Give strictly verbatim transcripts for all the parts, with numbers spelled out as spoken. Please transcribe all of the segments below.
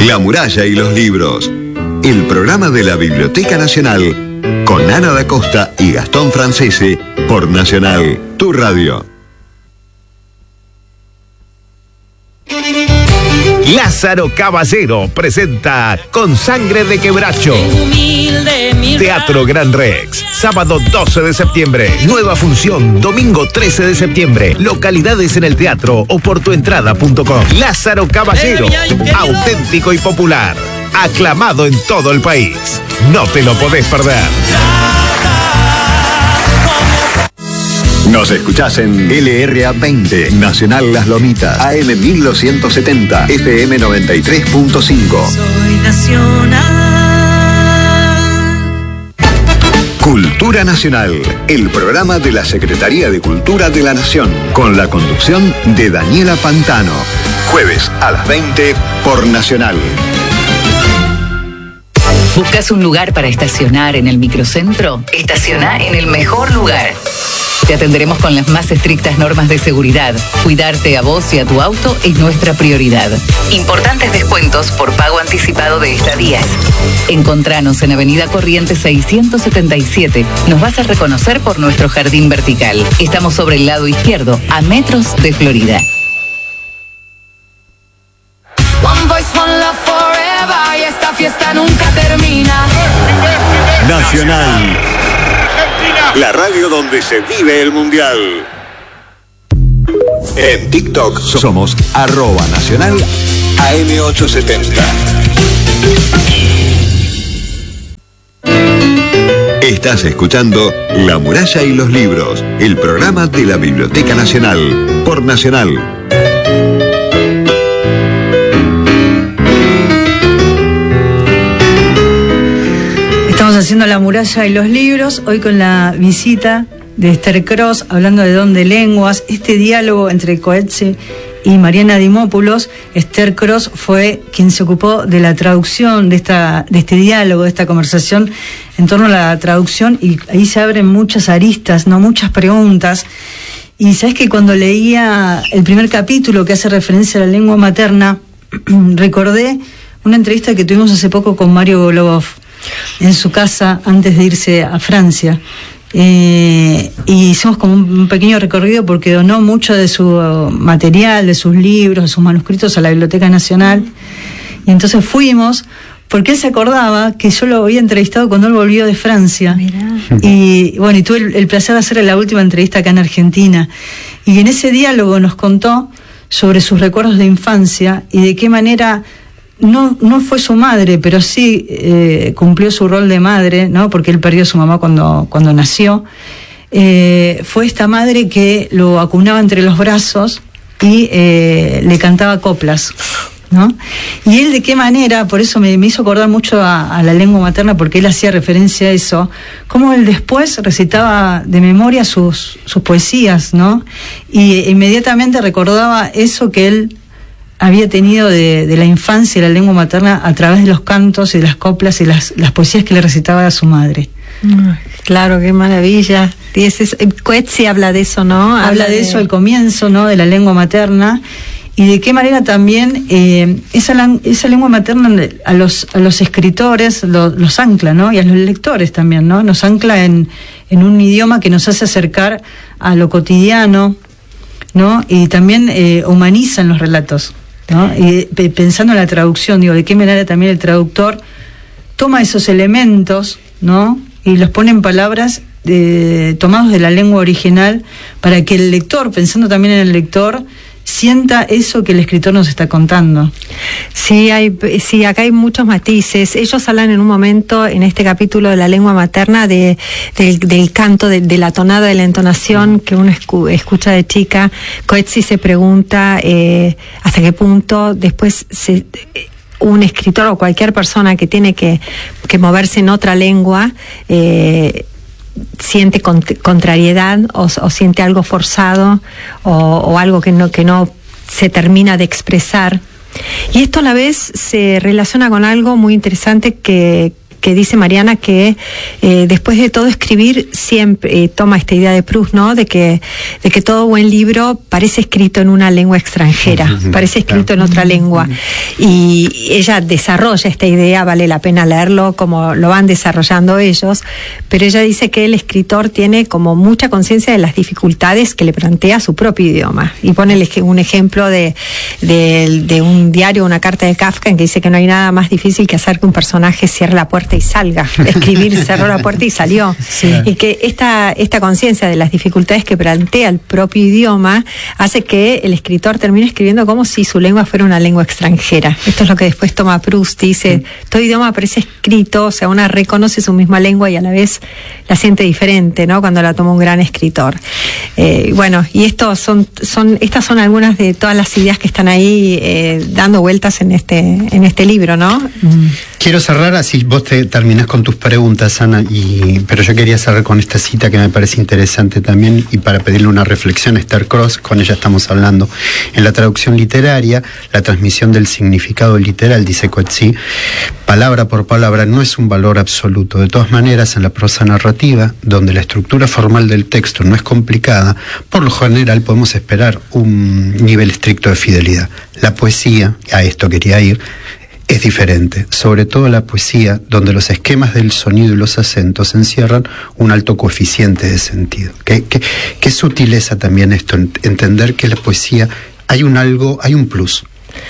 La muralla y los libros. El programa de la Biblioteca Nacional con Ana da Costa y Gastón Francese por Nacional, tu radio. Lázaro Caballero presenta Con Sangre de Quebracho. Teatro Gran Rex, sábado doce de septiembre. Nueva función, domingo trece de septiembre. Localidades en el teatro o por tuentrada punto com. Lázaro Caballero, auténtico y popular. Aclamado en todo el país. No te lo podés perder. Nos escuchás en L R A veinte, Nacional Las Lomitas, A M mil doscientos setenta, F M noventa y tres punto cinco. Soy nacional. Cultura Nacional, el programa de la Secretaría de Cultura de la Nación, con la conducción de Daniela Pantano. Jueves a las veinte por Nacional. ¿Buscas un lugar para estacionar en el microcentro? Estaciona en el mejor lugar. Te atenderemos con las más estrictas normas de seguridad. Cuidarte a vos y a tu auto es nuestra prioridad. Importantes descuentos por pago anticipado de estadías. Encontranos en Avenida Corrientes seiscientos setenta y siete. Nos vas a reconocer por nuestro jardín vertical. Estamos sobre el lado izquierdo, a metros de Florida. One voice, one love forever. Y esta fiesta nunca termina. Nacional, la radio donde se vive el mundial. En TikTok somos arroba nacional A M ochocientos setenta. Estás escuchando La Muralla y los Libros, el programa de la Biblioteca Nacional, por Nacional. Estamos haciendo La Muralla y los Libros, hoy con la visita de Esther Cross, hablando de Don de Lenguas, este diálogo entre Coetzee y Mariana Dimopoulos. Esther Cross fue quien se ocupó de la traducción de esta de este diálogo, de esta conversación en torno a la traducción, y ahí se abren muchas aristas, no muchas preguntas. Y sabes que cuando leía el primer capítulo que hace referencia a la lengua materna, recordé una entrevista que tuvimos hace poco con Mario Golubov en su casa antes de irse a Francia, eh, y hicimos como un pequeño recorrido porque donó mucho de su material, de sus libros, de sus manuscritos a la Biblioteca Nacional, y entonces fuimos porque él se acordaba que yo lo había entrevistado cuando él volvió de Francia. Mirá. Y bueno, y tuve el, el placer de hacerle la última entrevista acá en Argentina, y en ese diálogo nos contó sobre sus recuerdos de infancia y de qué manera No, no fue su madre, pero sí eh, cumplió su rol de madre, ¿no? Porque él perdió a su mamá cuando, cuando nació. Eh, fue esta madre que lo acunaba entre los brazos y eh, le cantaba coplas, ¿no? Y él de qué manera, por eso me, me hizo acordar mucho a, a la lengua materna, porque él hacía referencia a eso, cómo él después recitaba de memoria sus, sus poesías, ¿no? Y inmediatamente recordaba eso que él había tenido de, de la infancia y la lengua materna a través de los cantos y las coplas y las, las poesías que le recitaba a su madre. Claro, qué maravilla. Coetzee habla de eso, ¿no? Habla, habla de, de eso al comienzo, ¿no? De la lengua materna, y de qué manera también eh, esa, esa lengua materna a los, a los escritores lo, los ancla, ¿no? Y a los lectores también, ¿no? Nos ancla en, en un idioma que nos hace acercar a lo cotidiano, ¿no? Y también eh, humanizan los relatos, ¿no? Y pe- pensando en la traducción, digo, de qué manera también el traductor toma esos elementos, ¿no? Y los pone en palabras eh, tomados de la lengua original, para que el lector, pensando también en el lector, sienta eso que el escritor nos está contando. Sí, hay, sí, acá hay muchos matices. Ellos hablan en un momento, en este capítulo de la lengua materna, de, de del canto, de, de la tonada, de la entonación que uno escu, escucha de chica. Coetzee se pregunta eh, hasta qué punto después se, un escritor o cualquier persona que tiene que, que moverse en otra lengua eh, siente cont- contrariedad o, o siente algo forzado o, o algo que no, que no se termina de expresar. Y esto a la vez se relaciona con algo muy interesante que, que dice Mariana que eh, después de todo escribir siempre eh, toma esta idea de Proust, ¿no? De que, de que todo buen libro parece escrito en una lengua extranjera, parece escrito en otra lengua. Y ella desarrolla esta idea, vale la pena leerlo como lo van desarrollando ellos, pero ella dice que el escritor tiene como mucha conciencia de las dificultades que le plantea su propio idioma. Y pone un ejemplo de, de, de un diario, una carta de Kafka, en que dice que no hay nada más difícil que hacer que un personaje cierre la puerta y salga. Escribir, cerró la puerta y salió. Sí. Y que esta, esta conciencia de las dificultades que plantea el propio idioma hace que el escritor termine escribiendo como si su lengua fuera una lengua extranjera. Esto es lo que después toma Proust, dice, todo idioma parece escrito, o sea, una reconoce su misma lengua y a la vez la siente diferente, ¿no? Cuando la toma un gran escritor. Eh, bueno, y estos son, son, estas son algunas de todas las ideas que están ahí eh, dando vueltas en este, en este libro, ¿no? Mm. Quiero cerrar, así vos te terminás con tus preguntas, Ana, y, pero yo quería cerrar con esta cita que me parece interesante también, y para pedirle una reflexión a Esther Cross, con ella estamos hablando. En la traducción literaria, la transmisión del significado literal, dice Coetzee, palabra por palabra, no es un valor absoluto. De todas maneras, en la prosa narrativa, donde la estructura formal del texto no es complicada, por lo general podemos esperar un nivel estricto de fidelidad. La poesía, a esto quería ir, es diferente, sobre todo la poesía, donde los esquemas del sonido y los acentos encierran un alto coeficiente de sentido. Qué, qué, qué sutileza también esto, entender que la poesía hay un algo, hay un plus.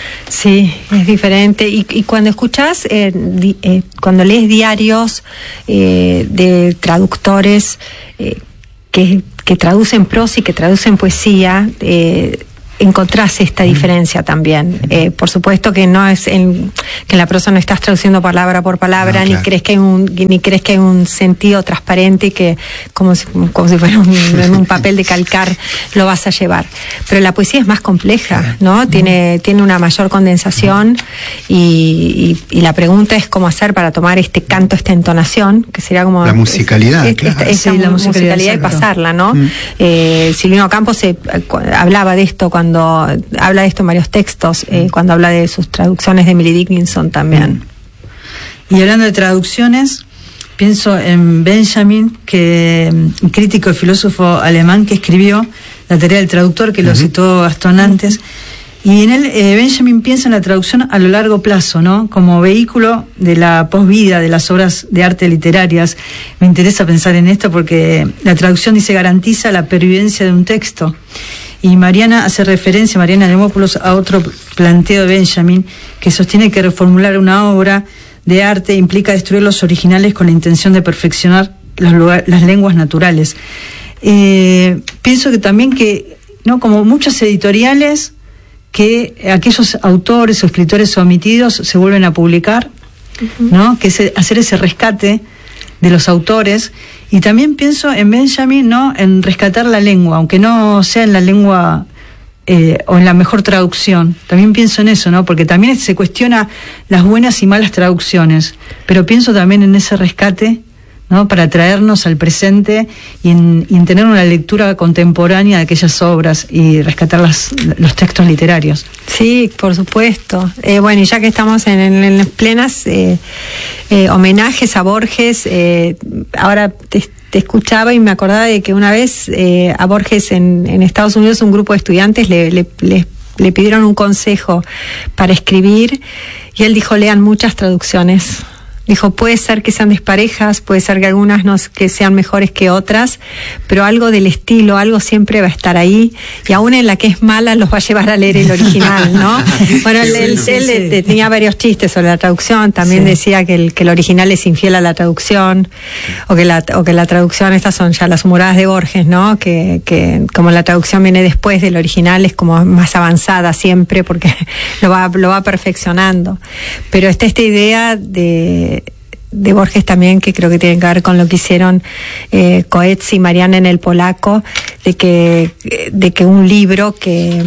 Sí, es diferente. Y, y cuando escuchás, eh, di, eh, cuando lees diarios eh, de traductores eh, que, que traducen prosa y que traducen poesía, eh, encontrás esta diferencia también. Eh, por supuesto que no es en, que en la prosa no estás traduciendo palabra por palabra, no, claro. ni crees que hay un ni crees que hay un sentido transparente que como si, como si fuera un, en un papel de calcar lo vas a llevar. Pero la poesía es más compleja, ¿no? Tiene tiene una mayor condensación y, y, y la pregunta es cómo hacer para tomar este canto, esta entonación, que sería como la musicalidad, es, claro. esta, esa sí, la musicalidad, musicalidad y pasarla, ¿no? Mm. Eh, Silvino Campos se, hablaba de esto cuando Cuando habla de esto en varios textos, eh, cuando habla de sus traducciones de Emily Dickinson también. Y hablando de traducciones, pienso en Benjamin, que un crítico y filósofo alemán que escribió La tarea del traductor, que uh-huh. lo citó Gastón antes, y en él eh, Benjamin piensa en la traducción a lo largo plazo, ¿no? Como vehículo de la posvida de las obras de arte literarias. Me interesa pensar en esto porque la traducción, dice, garantiza la pervivencia de un texto. Y Mariana hace referencia, Mariana Dimopoulos, a otro planteo de Benjamin, que sostiene que reformular una obra de arte implica destruir los originales con la intención de perfeccionar los lugar, las lenguas naturales. Eh, pienso que también que, ¿no? Como muchas editoriales, que aquellos autores o escritores omitidos se vuelven a publicar, uh-huh. ¿no? Que es hacer ese rescate de los autores. Y también pienso en Benjamin, ¿no? En rescatar la lengua, aunque no sea en la lengua eh, o en la mejor traducción. También pienso en eso, ¿no? Porque también se cuestiona las buenas y malas traducciones, pero pienso también en ese rescate, ¿no? Para traernos al presente y en, y en tener una lectura contemporánea de aquellas obras y rescatar las, los textos literarios. Sí, por supuesto. Eh, bueno, y ya que estamos en, en, en las plenas eh, eh, homenajes a Borges, eh, ahora te, te escuchaba y me acordaba de que una vez eh, a Borges en, en Estados Unidos un grupo de estudiantes le, le, le, le pidieron un consejo para escribir y él dijo, lean muchas traducciones. Dijo, puede ser que sean desparejas, puede ser que algunas no que sean mejores que otras, pero algo del estilo, algo siempre va a estar ahí, y aún en la que es mala los va a llevar a leer el original, ¿no? Bueno, él, él, él, él, él tenía varios chistes sobre la traducción, también sí. decía que el, que el original es infiel a la traducción, o que la, o que la traducción, estas son ya las humoradas de Borges, ¿no? Que, que como la traducción viene después del original, es como más avanzada siempre, porque lo va, lo va perfeccionando. Pero está esta idea de de Borges también, que creo que tiene que ver con lo que hicieron eh, Coetzee y Mariana en el polaco, de que de que un libro que,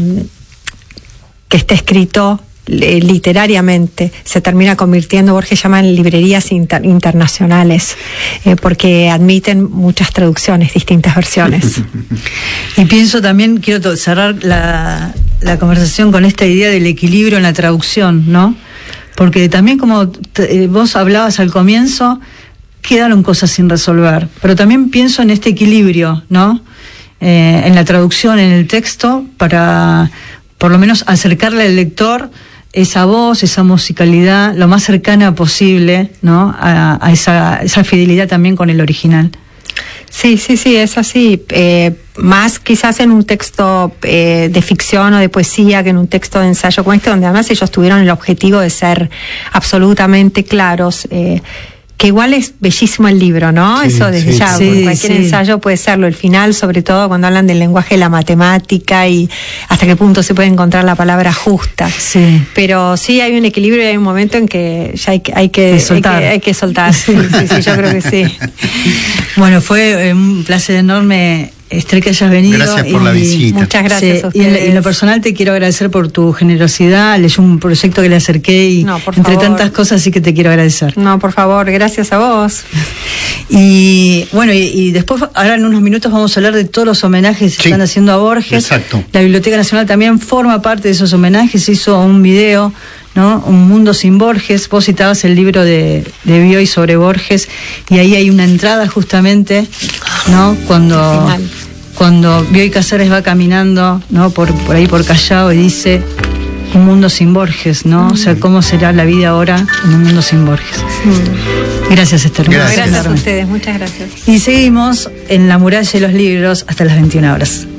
que está escrito eh, literariamente se termina convirtiendo, Borges llama en librerías inter, internacionales, eh, porque admiten muchas traducciones, distintas versiones. Y pienso también, quiero cerrar la, la conversación con esta idea del equilibrio en la traducción, ¿no? porque también como te, vos hablabas al comienzo, quedaron cosas sin resolver, pero también pienso en este equilibrio, ¿no? Eh, en la traducción, en el texto, para por lo menos acercarle al lector esa voz, esa musicalidad, lo más cercana posible, ¿no? A, a esa, esa fidelidad también con el original. Sí, sí, sí, es así. Eh, más quizás en un texto eh, de ficción o de poesía que en un texto de ensayo como este, donde además ellos tuvieron el objetivo de ser absolutamente claros. Eh, que igual es bellísimo el libro, ¿no? Sí, eso desde sí, ya, sí, cualquier sí. ensayo puede serlo. El final, sobre todo, cuando hablan del lenguaje de la matemática y hasta qué punto se puede encontrar la palabra justa. Sí. Pero sí hay un equilibrio y hay un momento en que ya hay que, hay que, soltar. Hay que, hay que soltar. Sí, sí, sí, yo creo que sí. Bueno, fue un placer enorme, Esther, que hayas venido. Gracias por y, la visita. Muchas gracias sí, a ustedes. Y en, en lo personal te quiero agradecer por tu generosidad. Leí un proyecto que le acerqué y no, por entre favor. tantas cosas sí que te quiero agradecer. No, por favor, gracias a vos. Y bueno, y, y después, ahora en unos minutos vamos a hablar de todos los homenajes que sí, están haciendo a Borges. Exacto. La Biblioteca Nacional también forma parte de esos homenajes, hizo un video, ¿no? Un mundo sin Borges. Vos citabas el libro de, de Bioy sobre Borges y ahí hay una entrada justamente, ¿no? Cuando... Cuando Bioy Casares va caminando, ¿no? por, por ahí por Callao y dice un mundo sin Borges, ¿no? Mm. O sea, ¿cómo será la vida ahora en un mundo sin Borges? Mm. Gracias, Esther. Gracias, gracias a ustedes, muchas gracias. Y seguimos en La Muralla de los Libros hasta las veintiuna horas.